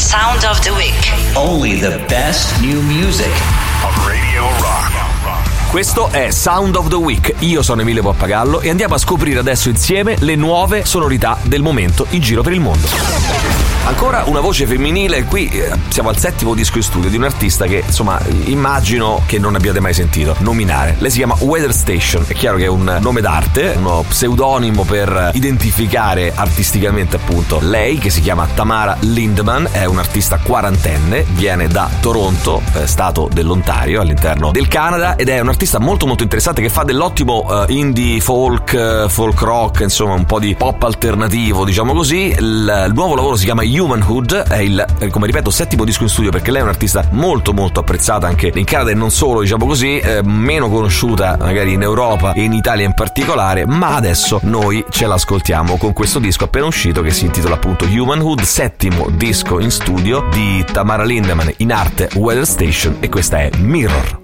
Sound of the Week. Only the best new music on Radio Rock. Questo è Sound of the Week, io sono Emilio Pappagallo e andiamo a scoprire adesso insieme le nuove sonorità del momento in giro per il mondo. Ancora una voce femminile, qui siamo al 7° disco in studio di un artista che insomma immagino che non abbiate mai sentito nominare. Lei si chiama Weather Station, è chiaro che è un nome d'arte, uno pseudonimo per identificare artisticamente appunto lei, che si chiama Tamara Lindemann, è un'artista quarantenne, viene da Toronto, stato dell'Ontario all'interno del Canada, ed è un'artista molto molto interessante che fa dell'ottimo indie folk, folk rock, insomma un po' di pop alternativo, diciamo così. Il nuovo lavoro si chiama Humanhood, è il, come ripeto, 7° disco in studio, perché lei è un'artista molto molto apprezzata anche in Canada e non solo, diciamo così, meno conosciuta magari in Europa e in Italia in particolare, ma adesso noi ce l'ascoltiamo con questo disco appena uscito che si intitola appunto Humanhood, 7° disco in studio di Tamara Lindemann, in arte Weather Station, e questa è Mirror.